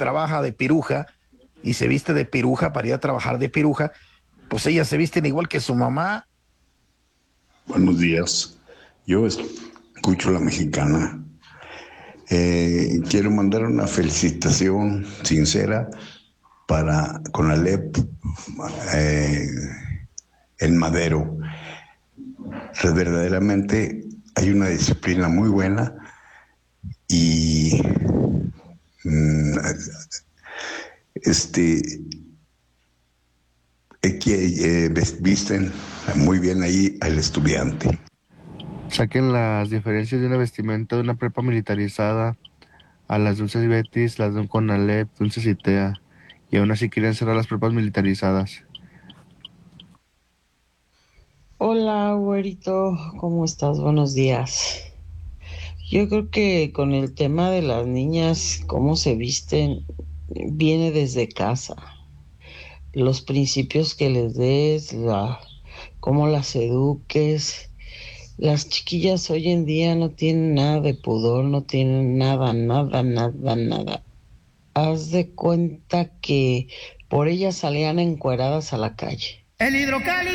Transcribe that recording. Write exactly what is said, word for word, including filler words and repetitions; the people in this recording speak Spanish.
trabaja de piruja y se viste de piruja para ir a trabajar de piruja, pues ellas se visten igual que su mamá. Buenos días. Yo escucho La Mexicana. Eh, quiero mandar una felicitación sincera para Conalep, eh, en Madero. Pues, verdaderamente hay una disciplina muy buena y mm, este eh, que, eh, visten muy bien ahí al estudiante. Saquen las diferencias de una vestimenta de una prepa militarizada a las dulces Betis, las de un Conalep, dulces Itea, y aún así quieren cerrar las prepas militarizadas. Hola, güerito, ¿cómo estás? Buenos días. Yo creo que con el tema de las niñas, cómo se visten, viene desde casa. Los principios que les des, la, cómo las eduques. Las chiquillas hoy en día no tienen nada de pudor, no tienen nada, nada, nada, nada. Haz de cuenta que por ellas salían encueradas a la calle. El hidrocálido.